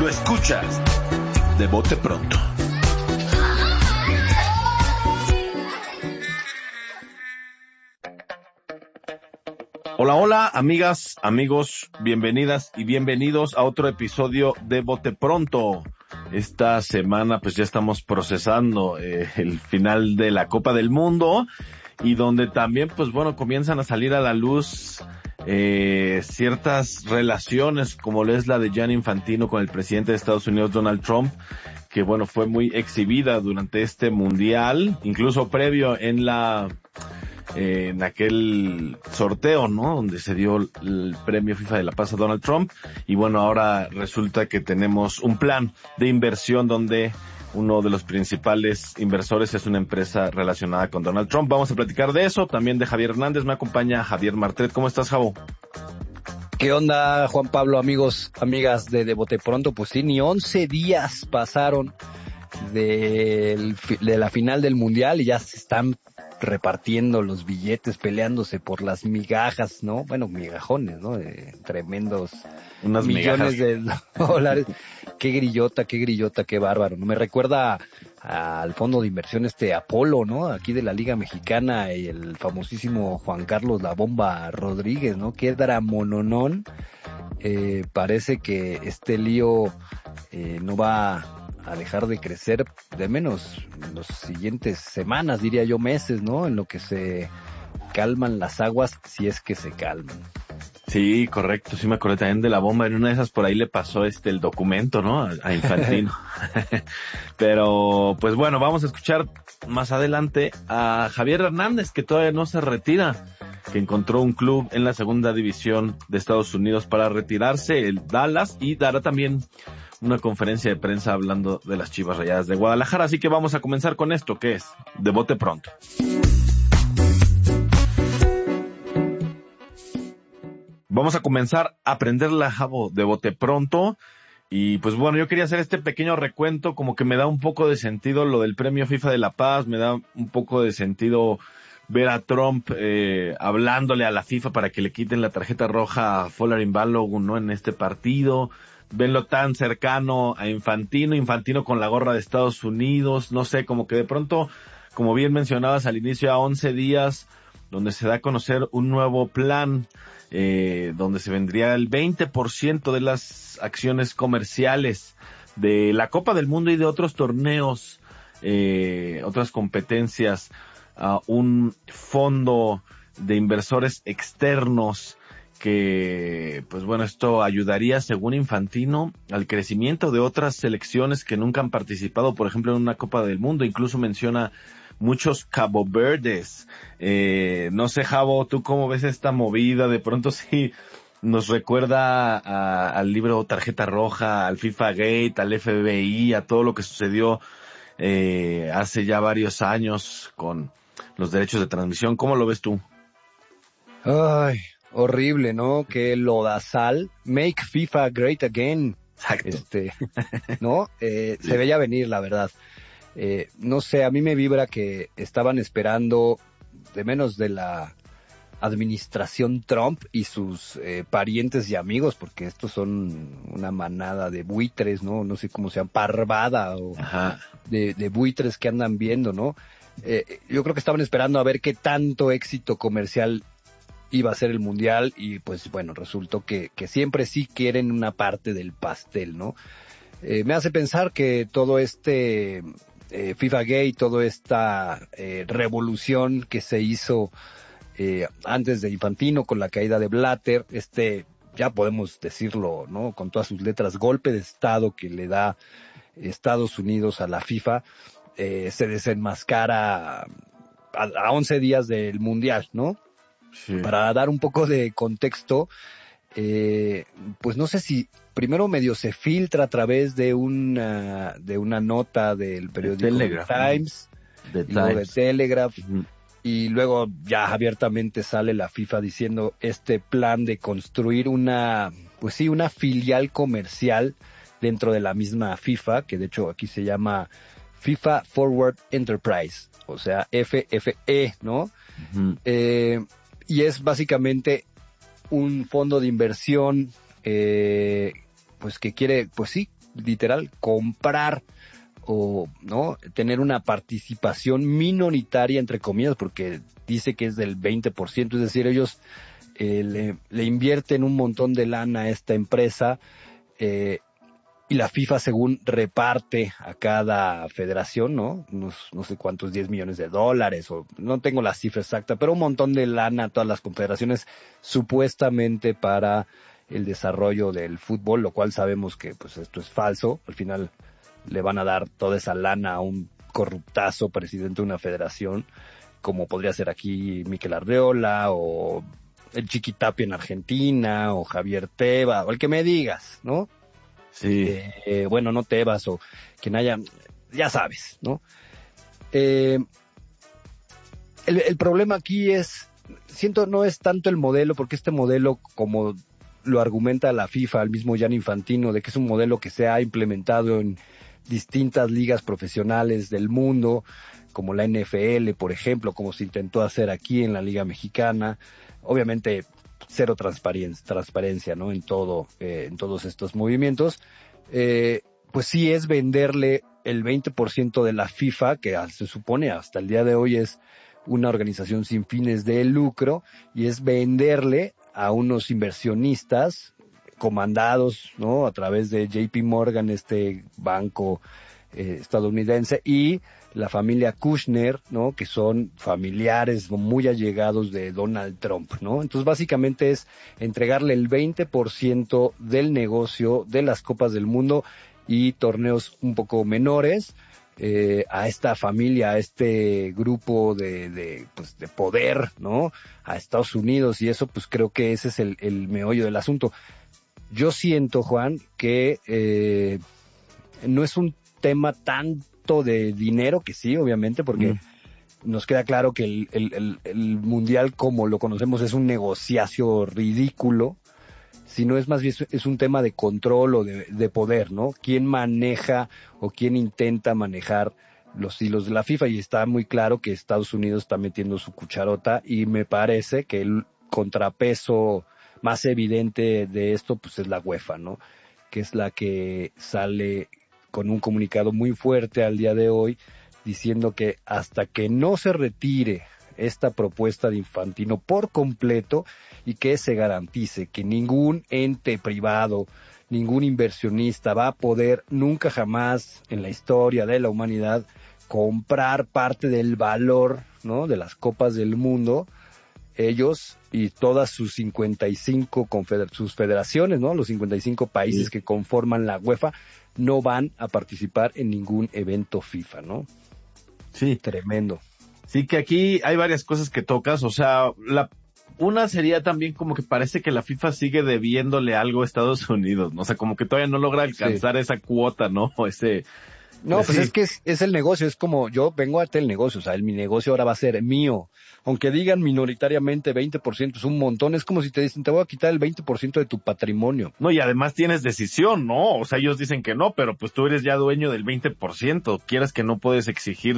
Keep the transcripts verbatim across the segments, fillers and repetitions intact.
Lo escuchas de bote pronto. Hola, hola, amigas, amigos, bienvenidas y bienvenidos a otro episodio de Bote Pronto. Esta semana pues ya estamos procesando eh, el final de la Copa del Mundo y donde también pues bueno comienzan a salir a la luz eh, ciertas relaciones como es la de Gianni Infantino con el presidente de Estados Unidos Donald Trump, que bueno fue muy exhibida durante este mundial, incluso previo en la Eh, en aquel sorteo, ¿no? Donde se dio el premio FIFA de la Paz a Donald Trump. Y bueno, ahora resulta que tenemos un plan de inversión donde uno de los principales inversores es una empresa relacionada con Donald Trump. Vamos a platicar de eso, también de Javier Hernández. Me acompaña Javier Martret. ¿Cómo estás, Javo? ¿Qué onda, Juan Pablo, amigos, amigas de, de Bote Pronto? Pues sí, ni once días pasaron del, de la final del mundial y ya se están repartiendo los billetes, peleándose por las migajas, ¿no? Bueno, migajones, ¿no? Eh, tremendos Unas millones migajas de dólares. Qué grillota, qué grillota, qué bárbaro, ¿no? Me recuerda al fondo de inversión este Apolo, ¿no? Aquí de la Liga Mexicana, y el famosísimo Juan Carlos La Bomba Rodríguez, ¿no? Qué dramononón. Eh, parece que este lío eh, no va a dejar de crecer, de menos en las siguientes semanas, diría yo meses, ¿no? En lo que se calman las aguas, si es que se calman. Sí, correcto, sí me acordé también de La Bomba. En una de esas por ahí le pasó este el documento, ¿no? A, a Infantino. Pero, pues bueno, vamos a escuchar más adelante a Javier Hernández, que todavía no se retira, que encontró un club en la segunda división de Estados Unidos para retirarse, el Dallas, y dará también una conferencia de prensa hablando de las Chivas Rayadas de Guadalajara. Así que vamos a comenzar con esto, que es de bote pronto. Vamos a comenzar a aprender la Javo de bote pronto. Y pues bueno, yo quería hacer este pequeño recuento, como que me da un poco de sentido lo del premio FIFA de la Paz, me da un poco de sentido ver a Trump eh, hablándole a la FIFA para que le quiten la tarjeta roja a Folarin Balogun, ¿no? En este partido. Verlo tan cercano a Infantino, Infantino con la gorra de Estados Unidos, no sé, como que de pronto, como bien mencionabas al inicio, a once días, donde se da a conocer un nuevo plan, eh, donde se vendría el veinte por ciento de las acciones comerciales de la Copa del Mundo y de otros torneos, eh, otras competencias, a un fondo de inversores externos, que, pues bueno, esto ayudaría, según Infantino, al crecimiento de otras selecciones que nunca han participado, por ejemplo, en una Copa del Mundo. Incluso menciona muchos Cabo Verdes. Eh, no sé, Javo, ¿tú cómo ves esta movida? De pronto sí nos recuerda a, al libro Tarjeta Roja, al FIFA Gate, al F B I, a todo lo que sucedió eh, hace ya varios años con los derechos de transmisión. ¿Cómo lo ves tú? Ay, horrible, ¿no? Que lodazal. Make FIFA great again. Exacto. Este, ¿no? Eh, sí. Se veía venir, la verdad. Eh, no sé, a mí me vibra que estaban esperando, de menos de la administración Trump y sus eh, parientes y amigos, porque estos son una manada de buitres, ¿no? No sé cómo se llama, parvada o de, de buitres que andan viendo, ¿no? Eh, yo creo que estaban esperando a ver qué tanto éxito comercial iba a ser el mundial, y pues bueno, resultó que, que siempre sí quieren una parte del pastel, ¿no? Eh, me hace pensar que todo este eh, FIFA Gate, toda esta eh, revolución que se hizo eh, antes de Infantino con la caída de Blatter, este, ya podemos decirlo, ¿no? Con todas sus letras, golpe de estado que le da Estados Unidos a la FIFA, eh, se desenmascara a, a once días del mundial, ¿no? Sí. Para dar un poco de contexto, eh, pues no sé si primero medio se filtra a través de una de una nota del periódico The Times, The luego Times. de Telegraph, Uh-huh. Y luego ya abiertamente sale la FIFA diciendo este plan de construir una, pues sí, una filial comercial dentro de la misma FIFA, que de hecho aquí se llama FIFA Forward Enterprise, o sea, F F E, ¿no? Uh-huh. Eh, y es básicamente un fondo de inversión, eh, pues que quiere, pues sí, literal comprar o no tener una participación minoritaria, entre comillas, porque dice que es del veinte por ciento, es decir, ellos eh, le, le invierten un montón de lana a esta empresa, eh, y la FIFA según reparte a cada federación, ¿no? Unos, no sé cuántos, diez millones de dólares, o no tengo la cifra exacta, pero un montón de lana a todas las confederaciones, supuestamente para el desarrollo del fútbol, lo cual sabemos que pues esto es falso. Al final le van a dar toda esa lana a un corruptazo presidente de una federación, como podría ser aquí Mikel Arreola, o el Chiquitapia en Argentina, o Javier Tebas, o el que me digas, ¿no? Sí. Eh, bueno, no Tebas, o quien haya, ya sabes, ¿no? Eh, el, el problema aquí es, siento, no es tanto el modelo, porque este modelo, como lo argumenta la FIFA, el mismo Gianni Infantino, de que es un modelo que se ha implementado en distintas ligas profesionales del mundo, como la N F L, por ejemplo, como se intentó hacer aquí en la Liga Mexicana. Obviamente, cero transparencia, transparencia, ¿no? En todo, eh, en todos estos movimientos. Eh, pues sí es venderle el veinte por ciento de la FIFA, que se supone hasta el día de hoy es una organización sin fines de lucro, y es venderle a unos inversionistas comandados, ¿no? A través de J P Morgan, este banco eh, estadounidense, y la familia Kushner, ¿no? Que son familiares muy allegados de Donald Trump, ¿no? Entonces básicamente es entregarle el veinte por ciento del negocio de las Copas del Mundo y torneos un poco menores, eh, a esta familia, a este grupo de, de, pues, de poder, ¿no? A Estados Unidos, y eso pues creo que ese es el, el meollo del asunto. Yo siento, Juan, que eh, no es un tema tanto de dinero, que sí, obviamente, porque mm. nos queda claro que el, el, el, el mundial como lo conocemos es un negociacio ridículo, sino es más bien es un tema de control o de, de poder, ¿no? ¿Quién maneja o quién intenta manejar los hilos de la FIFA? Y está muy claro que Estados Unidos está metiendo su cucharota, y me parece que el contrapeso más evidente de esto pues es la UEFA, ¿no? Que es la que sale con un comunicado muy fuerte al día de hoy diciendo que hasta que no se retire esta propuesta de Infantino por completo y que se garantice que ningún ente privado, ningún inversionista va a poder nunca jamás en la historia de la humanidad comprar parte del valor, ¿no? De las Copas del Mundo, ellos y todas sus cincuenta y cinco confeder- sus federaciones, ¿no? Los cincuenta y cinco países sí. que conforman la UEFA no van a participar en ningún evento FIFA, ¿no? Sí. Tremendo. Sí, que aquí hay varias cosas que tocas, o sea, la una sería también como que parece que la FIFA sigue debiéndole algo a Estados Unidos, ¿no? O sea, como que todavía no logra alcanzar sí. esa cuota, ¿no? Ese No, pues, pues sí. es que es, es el negocio, es como yo vengo a hacer el negocio, o sea, el, mi negocio ahora va a ser mío. Aunque digan minoritariamente veinte por ciento es un montón, es como si te dicen, te voy a quitar el veinte por ciento de tu patrimonio. No, y además tienes decisión, ¿no? O sea, ellos dicen que no, pero pues tú eres ya dueño del veinte por ciento, quieras que no puedes exigir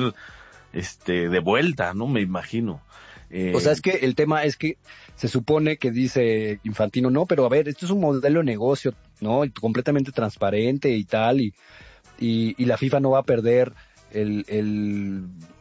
este de vuelta, ¿no? Me imagino. Eh... O sea, es que el tema es que se supone que dice Infantino, no, pero a ver, esto es un modelo de negocio, ¿no? Completamente transparente y tal, y Y, y la FIFA no va a perder el, el,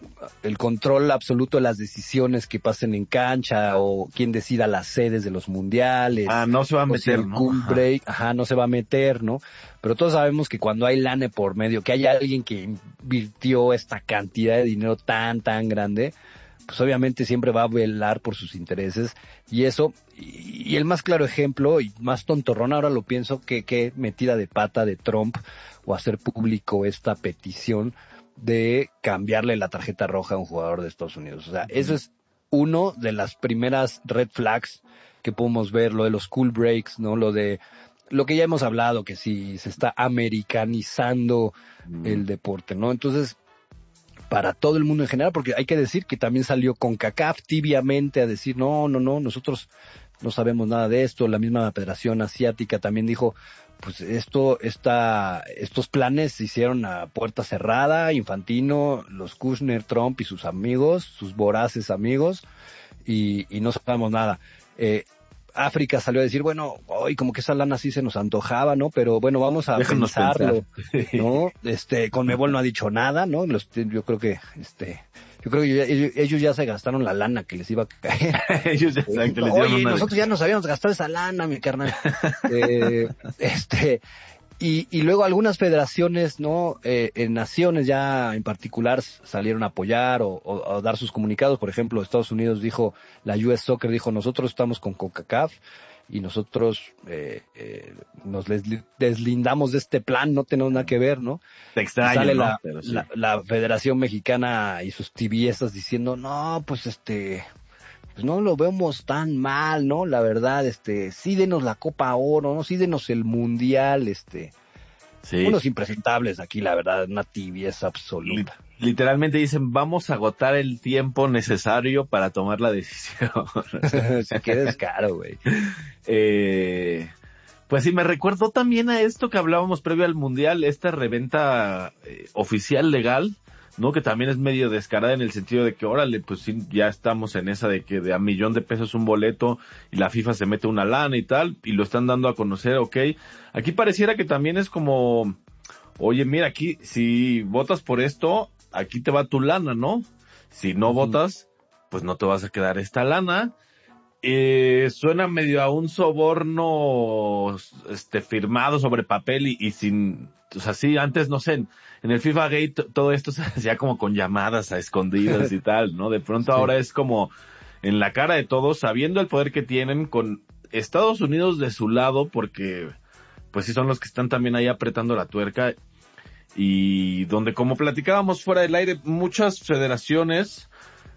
el control absoluto de las decisiones que pasen en cancha, o quién decida las sedes de los mundiales. Ah, no se va a meter, si el ¿no? Cool break, ajá, no se va a meter, ¿no? Pero todos sabemos que cuando hay lana por medio, que hay alguien que invirtió esta cantidad de dinero tan, tan grande, pues obviamente siempre va a velar por sus intereses, y eso, y, y el más claro ejemplo, y más tontorrón ahora lo pienso, que, que metida de pata de Trump, o hacer público esta petición de cambiarle la tarjeta roja a un jugador de Estados Unidos. O sea, eso es uno de las primeras red flags que podemos ver, lo de los cool breaks, ¿no? Lo de, lo que ya hemos hablado, que si se está americanizando mm. el deporte, ¿no? Entonces, para todo el mundo en general, porque hay que decir que también salió CONCACAF tibiamente a decir, no, no, no, nosotros no sabemos nada de esto. La misma Federación Asiática también dijo, pues esto, esta, estos planes se hicieron a puerta cerrada, Infantino, los Kushner, Trump y sus amigos, sus voraces amigos, y, y no sabemos nada. Eh, África salió a decir, bueno, hoy como que esa lana sí se nos antojaba, ¿no? Pero bueno, vamos a Déjanos pensarlo, pensar. ¿no? Este, Conmebol no ha dicho nada, ¿no? Los, yo creo que, este, yo creo que ya- ellos, ellos ya se gastaron la lana que les iba a caer. Ellos ya saben que les dieron Oye, una... nosotros ya nos habíamos gastado esa lana, mi carnal. Eh, este, y, y luego algunas federaciones, ¿no? Eh, en naciones ya en particular salieron a apoyar o, o- o dar sus comunicados. Por ejemplo, Estados Unidos dijo, la U S Soccer dijo, nosotros estamos con CONCACAF y nosotros eh, eh, nos les- deslindamos de este plan, no tenemos nada que ver, ¿no? Te Y extraño, sale ¿no? la, Pero sí. la, la Federación Mexicana y sus tibiezas diciendo, no, pues este, pues no lo vemos tan mal, ¿no? La verdad, este, sí denos la Copa Oro, ¿no? Sí denos el Mundial, este, Sí. unos impresentables aquí, la verdad, una tibieza Li- absoluta. Literalmente dicen, vamos a agotar el tiempo necesario para tomar la decisión. Si quieres caro, güey. Eh, pues sí, me recuerdo también a esto que hablábamos previo al Mundial, esta reventa eh, oficial legal, ¿no? Que también es medio descarada en el sentido de que, órale, pues sí, ya estamos en esa de que de a millón de pesos un boleto y la FIFA se mete una lana y tal, y lo están dando a conocer, ok. Aquí pareciera que también es como, oye, mira, aquí, si votas por esto, aquí te va tu lana, ¿no? Si no Ujú. votas, pues no te vas a quedar esta lana. Eh, suena medio a un soborno este firmado sobre papel y, y sin, o sea, sí, antes no sé, en, en el FIFA Gate t- todo esto se hacía como con llamadas a escondidas y tal, ¿no? De pronto Sí. ahora es como en la cara de todos, sabiendo el poder que tienen con Estados Unidos de su lado, porque pues sí son los que están también ahí apretando la tuerca y donde como platicábamos fuera del aire, muchas federaciones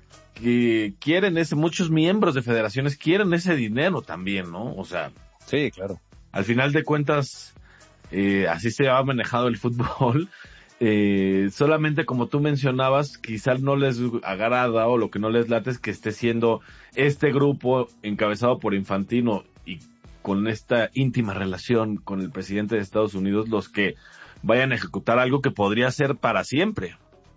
que quieren ese, muchos miembros de federaciones quieren ese dinero también, ¿no? O sea, Sí, claro. al final de cuentas, eh, así se ha manejado el fútbol. Eh, solamente como tú mencionabas, quizás no les agrada o lo que no les late es que esté siendo este grupo encabezado por Infantino y con esta íntima relación con el presidente de Estados Unidos los que vayan a ejecutar algo que podría ser para siempre.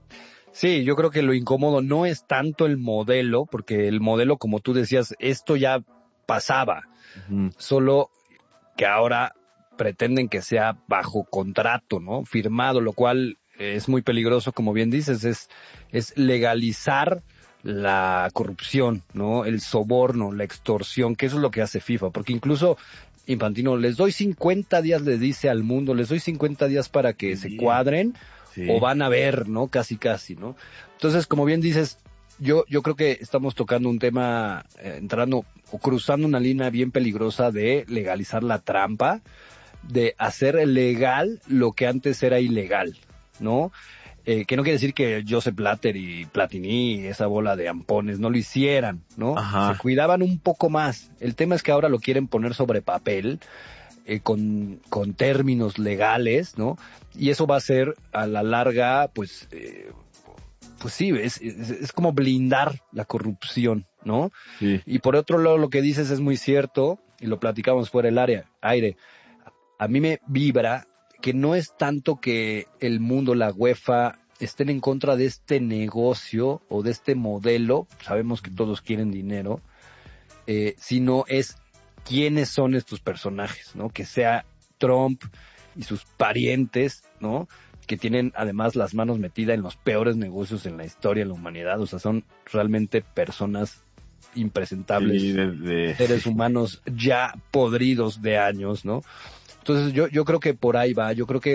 Sí, yo creo que lo incómodo no es tanto el modelo, porque el modelo, como tú decías, esto ya pasaba, Ujú. solo que ahora pretenden que sea bajo contrato, ¿no? Firmado, lo cual es muy peligroso, como bien dices, es, es legalizar la corrupción, ¿no? El soborno, la extorsión, que eso es lo que hace FIFA, porque incluso Infantino, les doy cincuenta días, le dice al mundo, les doy cincuenta días para que se Sí, cuadren sí. o van a ver, ¿no? Casi, casi, ¿no? Entonces, como bien dices, yo, yo creo que estamos tocando un tema, eh, entrando o cruzando una línea bien peligrosa de legalizar la trampa, de hacer legal lo que antes era ilegal, ¿no? Eh, que no quiere decir que Joseph Blatter y Platini, esa bola de ampones, no lo hicieran, ¿no? Ajá. Se cuidaban un poco más. El tema es que ahora lo quieren poner sobre papel, eh, con, con términos legales, ¿no? Y eso va a ser a la larga, pues, eh, pues sí, es, es, es como blindar la corrupción, ¿no? Sí. Y por otro lado, lo que dices es muy cierto, y lo platicamos fuera del área, aire. A mí me vibra que no es tanto que el mundo, la UEFA, estén en contra de este negocio o de este modelo, sabemos que todos quieren dinero, eh, sino es quiénes son estos personajes, ¿no? Que sea Trump y sus parientes, ¿no? Que tienen además las manos metidas en los peores negocios en la historia de la humanidad, o sea, son realmente personas impresentables, Sí, de, de- seres humanos ya podridos de años, ¿no? Entonces yo, yo creo que por ahí va, yo creo que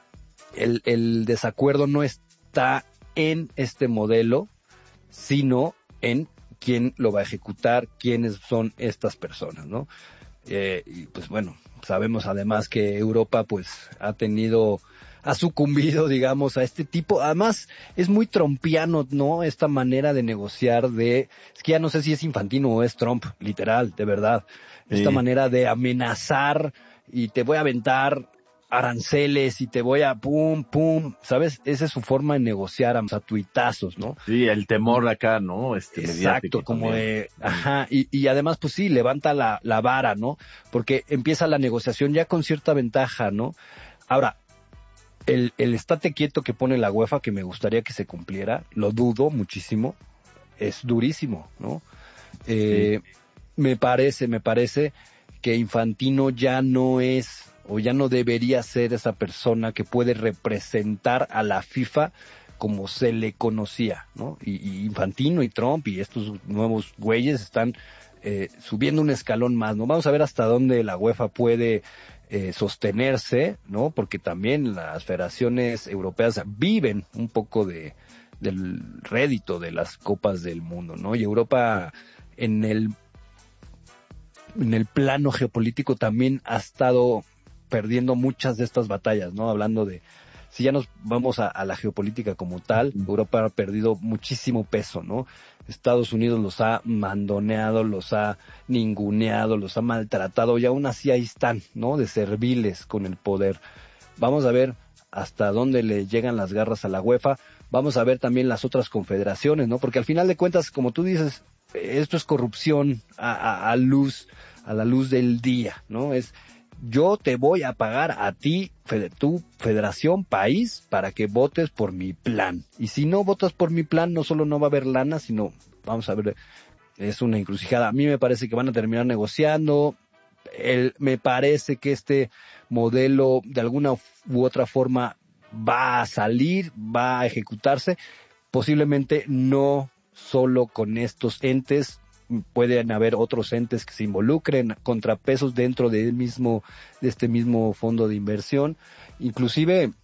el, el desacuerdo no está en este modelo, sino en quién lo va a ejecutar, quiénes son estas personas, ¿no? Eh, y pues bueno, sabemos además que Europa pues ha tenido, ha sucumbido, digamos, a este tipo, además es muy trompiano, ¿no? Esta manera de negociar de, es que ya no sé si es Infantino o es Trump, literal, de verdad, esta Sí. manera de amenazar y te voy a aventar aranceles y te voy a pum, pum, ¿sabes? Esa es su forma de negociar, a tuitazos, ¿no? Sí, el temor acá, ¿no? Este mediático Exacto, como también. de, ajá, y, y además pues sí, levanta la, la vara, ¿no? Porque empieza la negociación ya con cierta ventaja, ¿no? Ahora, el, el estate quieto que pone la UEFA, que me gustaría que se cumpliera, lo dudo muchísimo, es durísimo, ¿no? Eh, me parece, me parece que Infantino ya no es o ya no debería ser esa persona que puede representar a la FIFA como se le conocía, ¿no? Y, y Infantino y Trump y estos nuevos güeyes están eh, subiendo un escalón más, ¿no? Vamos a ver hasta dónde la UEFA puede eh, sostenerse, ¿no? Porque también las federaciones europeas viven un poco de del rédito de las copas del mundo, ¿no? Y Europa en el en el plano geopolítico también ha estado perdiendo muchas de estas batallas, ¿no? Hablando de, si ya nos vamos a, a la geopolítica como tal, Europa ha perdido muchísimo peso, ¿no? Estados Unidos los ha mandoneado, los ha ninguneado, los ha maltratado y aún así ahí están, ¿no? De serviles con el poder. Vamos a ver hasta dónde le llegan las garras a la UEFA. Vamos a ver también las otras confederaciones, ¿no? Porque al final de cuentas, como tú dices, esto es corrupción a, a, a luz, a la luz del día, ¿no? Es, yo te voy a pagar a ti, tu federación, país, para que votes por mi plan. Y si no votas por mi plan, no solo no va a haber lana, sino, vamos a ver, es una encrucijada. A mí me parece que van a terminar negociando. El, me parece que este modelo, de alguna u otra forma, va a salir, va a ejecutarse. Posiblemente no solo con estos entes, pueden haber otros entes que se involucren, contrapesos dentro del mismo, de este mismo fondo de inversión. Inclusive,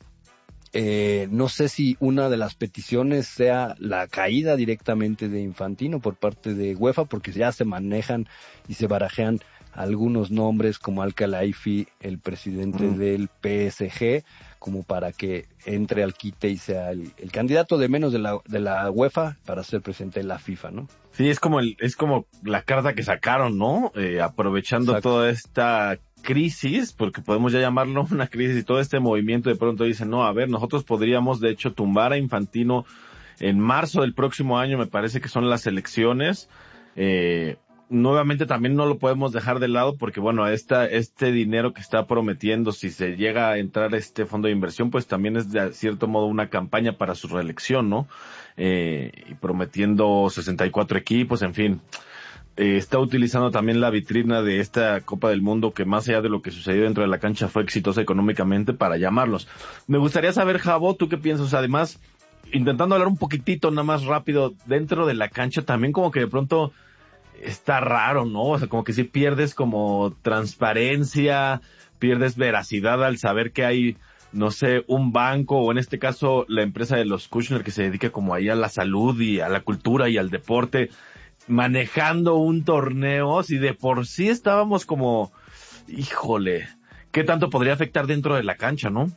eh, no sé si una de las peticiones sea la caída directamente de Infantino por parte de UEFA, porque ya se manejan y se barajean algunos nombres como Al-Khelaifi, el presidente mm. del P S G, como para que entre al quite y sea el, el candidato de menos de la, de la UEFA para ser presidente de la FIFA, ¿no? Sí, es como el, es como la carta que sacaron, ¿no? Eh, aprovechando Exacto. toda esta crisis, porque podemos ya llamarlo una crisis, y todo este movimiento de pronto dicen, no, a ver, nosotros podríamos de hecho tumbar a Infantino en marzo del próximo año, me parece que son las elecciones, eh, nuevamente también no lo podemos dejar de lado porque bueno, esta, este dinero que está prometiendo, si se llega a entrar a este fondo de inversión, pues también es de cierto modo una campaña para su reelección, ¿no? Eh, y prometiendo sesenta y cuatro equipos, en fin. Eh, está utilizando también la vitrina de esta Copa del Mundo que más allá de lo que sucedió dentro de la cancha fue exitosa económicamente para llamarlos. Me gustaría saber, Javo, ¿tú qué piensas? Además, intentando hablar un poquitito nada más rápido, dentro de la cancha también como que de pronto está raro, ¿no? O sea, como que sí pierdes como transparencia, pierdes veracidad al saber que hay, no sé, un banco o en este caso la empresa de los Kushner que se dedica como ahí a la salud y a la cultura y al deporte, manejando un torneo, si de por sí estábamos como, híjole, ¿qué tanto podría afectar dentro de la cancha, no?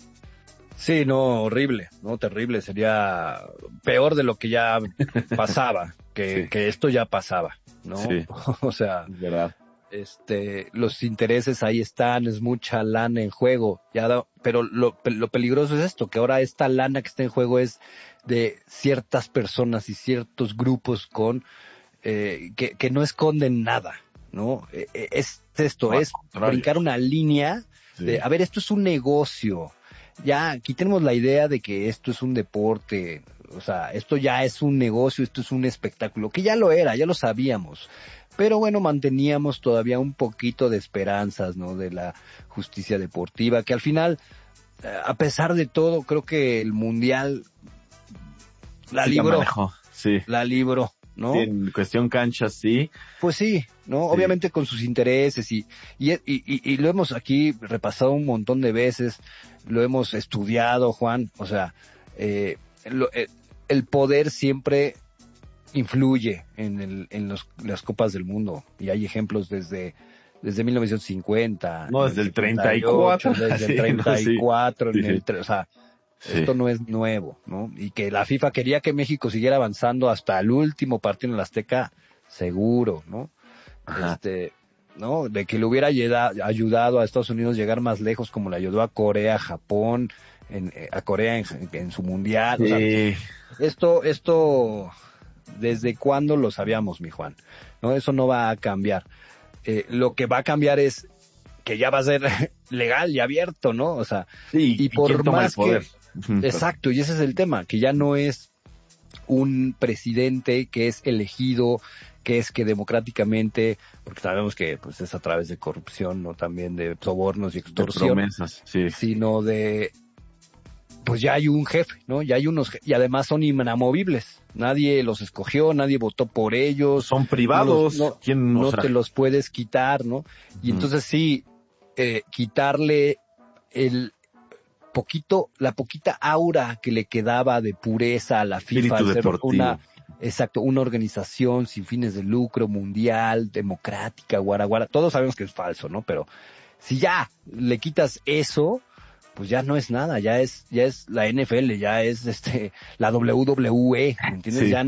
Sí, no, horrible, no, terrible, sería peor de lo que ya pasaba, que, sí. que esto ya pasaba, ¿no? Sí. O sea, es verdad. Este, los intereses ahí están, es mucha lana en juego, ya da, pero lo, lo peligroso es esto, que ahora esta lana que está en juego es de ciertas personas y ciertos grupos con, eh, que, que no esconden nada, ¿no? Eh, es esto, no, es brincar una línea sí. de, a ver, esto es un negocio. Ya quitemos la idea de que esto es un deporte, o sea, esto ya es un negocio, esto es un espectáculo, que ya lo era, ya lo sabíamos, pero bueno, manteníamos todavía un poquito de esperanzas, ¿no? De la justicia deportiva, que al final, a pesar de todo, creo que el Mundial la sí, libró, sí. la libró, ¿no? Sí, en cuestión cancha, sí. Pues sí, ¿no? Sí. Obviamente con sus intereses y, y, y, y, y lo hemos aquí repasado un montón de veces, lo hemos estudiado, Juan, o sea, eh, lo, eh, el poder siempre influye en, el, en los, las copas del mundo y hay ejemplos desde, desde mil novecientos cincuenta. No, desde el treinta y cuatro. Desde sí, el treinta y cuatro, no, sí. en sí, el, sí. o sea, Sí. Esto no es nuevo, ¿no? Y que la FIFA quería que México siguiera avanzando hasta el último partido en el Azteca, seguro, ¿no? Ajá. Este, ¿no? De que le hubiera ayudado a Estados Unidos a llegar más lejos, como le ayudó a Corea, a Japón, en, a Corea en, en su mundial. Sí. O sea, esto, esto, ¿desde cuándo lo sabíamos, mi Juan? ¿No? Eso no va a cambiar. Eh, lo que va a cambiar es que ya va a ser legal y abierto, ¿no? O sea, sí, y por ¿quién toma más el poder? que exacto, y ese es el tema, que ya no es un presidente que es elegido, que es que democráticamente, porque sabemos que pues es a través de corrupción, no también de sobornos y extorsión, de promesas, sí. sino de, pues ya hay un jefe, ¿no? Ya hay unos, y además son inamovibles. Nadie los escogió, nadie votó por ellos. Son privados. No, los, no, ¿Quién, no o sea? te los puedes quitar, ¿no? Y uh-huh. entonces sí, eh, quitarle el poquito, la poquita aura que le quedaba de pureza a la FIFA, al ser una, exacto, una organización sin fines de lucro, mundial, democrática, guaraguara. Todos sabemos que es falso, ¿no? Pero si ya le quitas eso, pues ya no es nada, ya es, ya es la N F L, ya es este, la W W E, ¿me entiendes? Sí. Ya